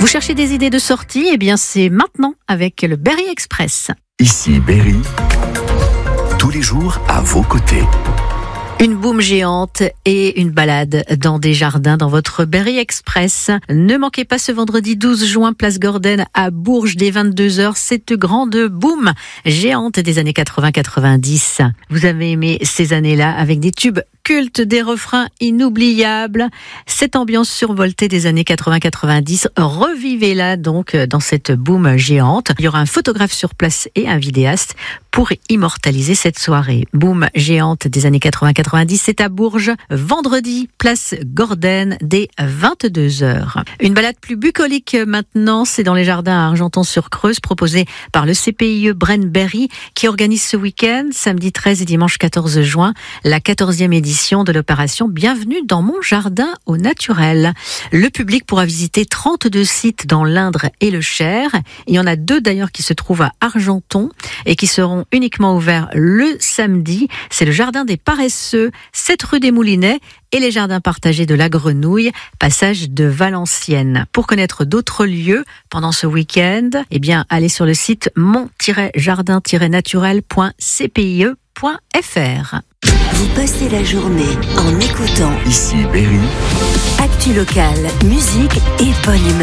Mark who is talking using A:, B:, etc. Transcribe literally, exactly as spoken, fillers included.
A: Vous cherchez des idées de sortie? Eh bien, c'est maintenant avec le Berry Express.
B: Ici Berry, tous les jours à vos côtés.
A: Une boum géante et une balade dans des jardins dans votre Berry Express. Ne manquez pas ce vendredi douze juin, place Gordon à Bourges dès vingt-deux heures, cette grande boum géante des années quatre-vingts quatre-vingt-dix. Vous avez aimé ces années-là avec des tubes cultes, des refrains inoubliables. Cette ambiance survoltée des années quatre-vingts quatre-vingt-dix, revivez-la donc dans cette boum géante. Il y aura un photographe sur place et un vidéaste pour immortaliser cette soirée. Boum géante des années quatre-vingts quatre-vingt-dix, c'est à Bourges, vendredi, place Gordon, dès vingt-deux heures. Une balade plus bucolique maintenant, c'est dans les jardins à Argenton-sur-Creuse, proposée par le C P I E Braine Berry, qui organise ce week-end, samedi treize et dimanche quatorze juin, la quatorzième édition de l'opération Bienvenue dans mon jardin au naturel. Le public pourra visiter trente-deux sites dans l'Indre et le Cher. Il y en a deux d'ailleurs qui se trouvent à Argenton et qui seront uniquement ouverts le samedi. C'est le jardin des paresseux, sept rue des Moulinets, et les jardins partagés de la Grenouille, passage de Valenciennes. Pour connaître d'autres lieux pendant ce week-end, eh bien, allez sur le site mon jardin naturel point c p i e point f r.
C: Vous passez la journée en écoutant
B: Ici Berry,
C: Actu locale, musique et bonne humeur.